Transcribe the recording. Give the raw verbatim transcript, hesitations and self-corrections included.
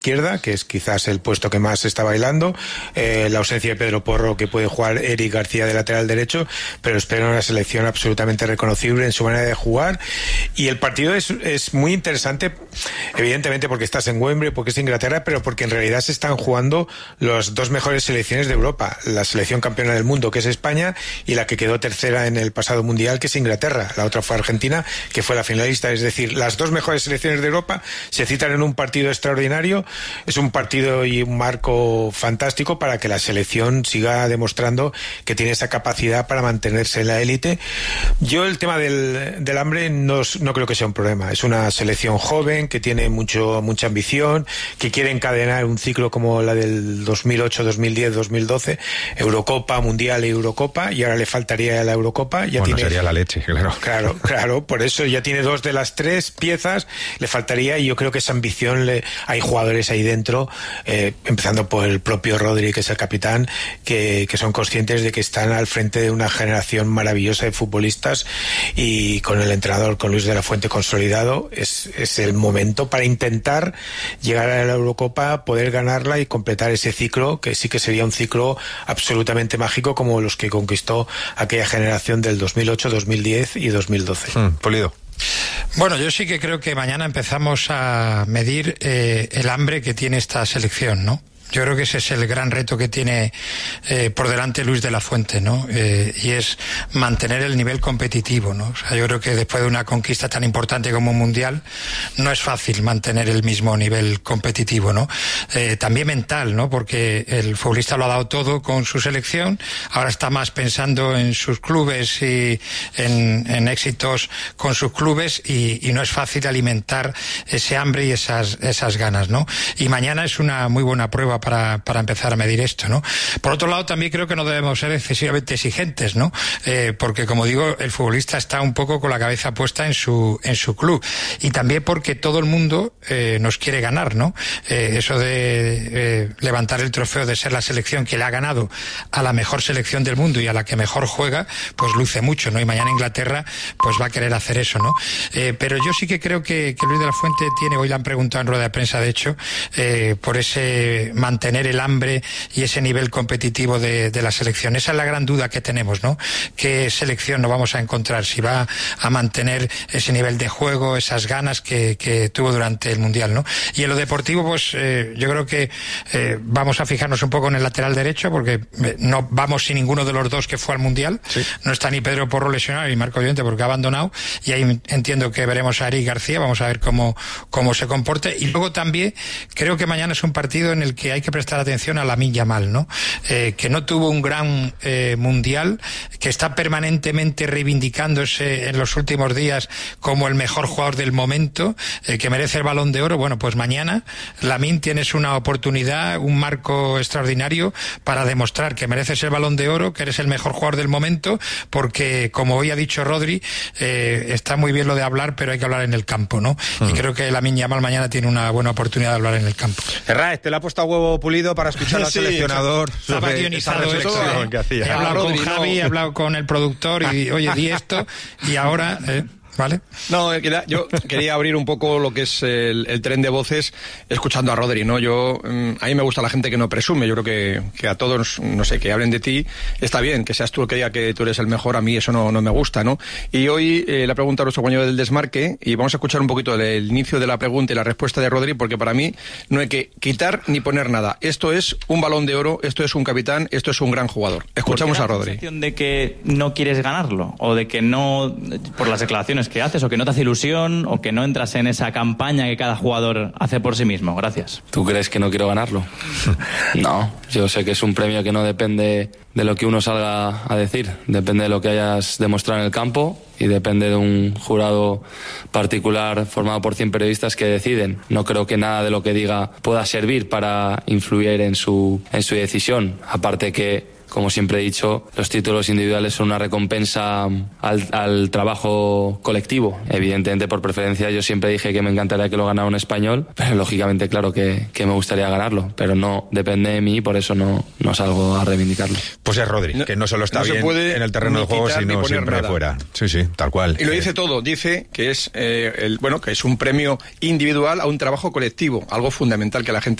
izquierda, que es quizás el puesto que más se está bailando, eh, la ausencia de Pedro Porro, que puede jugar Eric García de lateral derecho, pero espero una selección absolutamente reconocible en su manera de jugar. Y el partido es, es muy interesante, evidentemente porque estás en Wembley, porque es Inglaterra, pero porque en realidad se están jugando las dos mejores selecciones de Europa, la selección campeona del mundo, que es España, y la que quedó tercera en el pasado mundial, que es Inglaterra. La otra fue Argentina, que fue la finalista. Es decir, las dos mejores selecciones de Europa se citan en un partido extraordinario. Es un partido y un marco fantástico para que la selección siga demostrando que tiene esa capacidad para mantenerse en la élite. Yo el tema del, del hambre no, no creo que sea un problema. Es una selección joven que tiene mucho mucha ambición, que quiere encadenar un ciclo como la del dos mil ocho, dos mil diez, dos mil doce, Eurocopa, Mundial y Eurocopa, y ahora le faltaría la Eurocopa. Ya bueno, tiene, sería la leche, claro. Claro, claro, por eso ya tiene dos de las tres piezas, le faltaría, y yo creo que esa ambición, le, hay jugadores ahí dentro, eh, empezando por el propio Rodri, que es el capitán, que, que son conscientes de que están al frente de una generación maravillosa de futbolistas, y con el entrenador, con Luis de la Fuente consolidado, es, es el momento para intentar llegar a la Eurocopa, poder ganarla y completar ese ciclo, que sí que sería un ciclo absolutamente mágico como los que conquistó aquella generación del dos mil ocho, dos mil diez y dos mil doce. Mm, Pulido. Bueno, yo sí que creo que mañana empezamos a medir eh, el hambre que tiene esta selección, ¿no? Yo creo que ese es el gran reto que tiene eh, por delante Luis de la Fuente, ¿no? Eh, y es mantener el nivel competitivo, ¿no? O sea, yo creo que después de una conquista tan importante como un mundial, no es fácil mantener el mismo nivel competitivo, ¿no? Eh, también mental, ¿no? Porque el futbolista lo ha dado todo con su selección, ahora está más pensando en sus clubes y en, en éxitos con sus clubes, y, y no es fácil alimentar ese hambre y esas, esas ganas, ¿no? Y mañana es una muy buena prueba para, para empezar a medir esto, ¿no? Por otro lado, también creo que no debemos ser excesivamente exigentes, ¿no? Eh, porque, como digo, el futbolista está un poco con la cabeza puesta en su, en su club. Y también porque todo el mundo eh, nos quiere ganar, ¿no? Eh, eso de eh, levantar el trofeo de ser la selección que le ha ganado a la mejor selección del mundo y a la que mejor juega, pues luce mucho, ¿no? Y mañana Inglaterra, pues va a querer hacer eso, ¿no? Eh, pero yo sí que creo que, que Luis de la Fuente tiene, hoy le han preguntado en rueda de prensa, de hecho, eh, por ese mantener el hambre y ese nivel competitivo de, de la selección. Esa es la gran duda que tenemos, ¿no? ¿Qué selección nos vamos a encontrar? Si va a mantener ese nivel de juego, esas ganas que, que tuvo durante el Mundial, ¿no? Y en lo deportivo, pues eh, yo creo que eh, vamos a fijarnos un poco en el lateral derecho, porque no vamos sin ninguno de los dos que fue al Mundial. Sí. No está ni Pedro Porro lesionado ni Marco Llorente porque ha abandonado, y ahí entiendo que veremos a Eric García, vamos a ver cómo, cómo se comporte. Y luego también creo que mañana es un partido en el que hay que prestar atención a Lamine Yamal, ¿no? Eh, que no tuvo un gran eh, mundial, que está permanentemente reivindicándose en los últimos días como el mejor jugador del momento, eh, que merece el Balón de Oro. Bueno, pues mañana, Lamine, tienes una oportunidad, un marco extraordinario para demostrar que mereces el Balón de Oro, que eres el mejor jugador del momento, porque, como hoy ha dicho Rodri, eh, está muy bien lo de hablar, pero hay que hablar en el campo, ¿no? Uh-huh. Y creo que Lamine Yamal mañana tiene una buena oportunidad de hablar en el campo. Herrás, te le ha puesto a huevo Pulido para escuchar al sí, seleccionador. Estaba guionizado esto. Que hacía. He hablado Rodri, con Javi, no. he hablado con el productor y, oye, di esto, y ahora... Eh, ¿Vale? No, yo quería abrir un poco lo que es el, el tren de voces escuchando a Rodri, ¿no? Yo, a mí me gusta la gente que no presume. Yo creo que, que a todos, no sé, que hablen de ti, está bien, que seas tú el que diga que tú eres el mejor, a mí eso no, no me gusta, ¿no? Y hoy eh, la pregunta a nuestro compañero del Desmarque, y vamos a escuchar un poquito el, el inicio de la pregunta y la respuesta de Rodri, porque para mí no hay que quitar ni poner nada. Esto es un Balón de Oro, esto es un capitán, esto es un gran jugador. Escuchamos a Rodri. ¿La sensación de que no quieres ganarlo? ¿O de que no, por las declaraciones que haces, o que no te hace ilusión, o que no entras en esa campaña que cada jugador hace por sí mismo? Gracias. ¿Tú crees que no quiero ganarlo? No, yo sé que es un premio que no depende de lo que uno salga a decir, depende de lo que hayas demostrado en el campo y depende de un jurado particular formado por cien periodistas que deciden. No creo que nada de lo que diga pueda servir para influir en su, en su decisión, aparte que como siempre he dicho, los títulos individuales son una recompensa al, al trabajo colectivo. Evidentemente, por preferencia, yo siempre dije que me encantaría que lo ganara un español, pero lógicamente, claro que, que me gustaría ganarlo, pero no depende de mí, por eso no, no salgo a reivindicarlo. Pues es Rodri, no, que no solo está no bien en el terreno de juego, sino siempre nada. fuera. Sí, sí, tal cual. Y lo dice todo, dice que es eh, el, bueno, que es un premio individual a un trabajo colectivo, algo fundamental que la gente